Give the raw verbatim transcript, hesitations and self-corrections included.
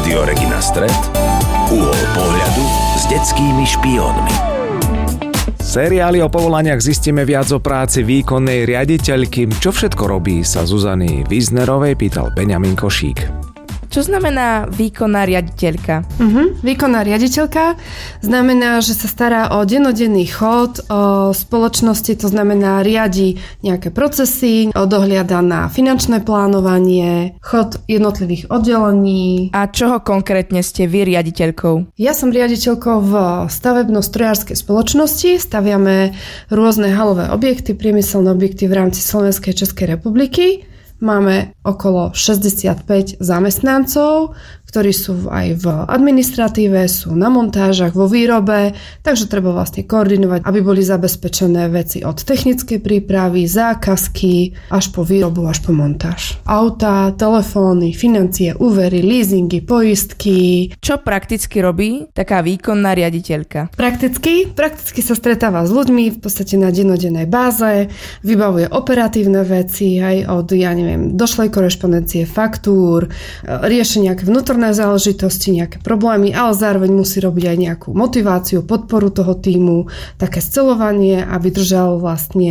Rádio Regina Stred, uhol pohľadu s detskými špiónmi. Seriály o povolaniach zistíme viac o práci výkonnej riaditeľky. Čo všetko robí, sa Zuzany Wiesnerovej pýtal Benjamin Košík. Čo znamená výkonná riaditeľka? Uh-huh. Výkonná riaditeľka znamená, že sa stará o dennodenný chod o spoločnosti, to znamená riadi nejaké procesy, dohliada na finančné plánovanie, chod jednotlivých oddelení. A čoho konkrétne ste vy riaditeľkou? Ja som riaditeľkou v stavebno-strojárskej spoločnosti. Staviame rôzne halové objekty, priemyselné objekty v rámci Slovenskej a Českej republiky. Máme okolo šesťdesiatpäť zamestnancov, ktorí sú aj v administratíve, sú na montážach, vo výrobe, takže treba vlastne koordinovať, aby boli zabezpečené veci od technickej prípravy, zákazky, až po výrobu, až po montáž. Autá, telefóny, financie, úvery, leasingy, poistky. Čo prakticky robí taká výkonná riaditeľka? Prakticky? Prakticky sa stretáva s ľuďmi v podstate na dennodennej báze, vybavuje operatívne veci, aj od, ja neviem, došlej korešpondencie, faktúr, rieši nejaké vnútorné záležitosti, nejaké problémy, ale zároveň musí robiť aj nejakú motiváciu, podporu toho tímu, také scelovanie, aby držal vlastne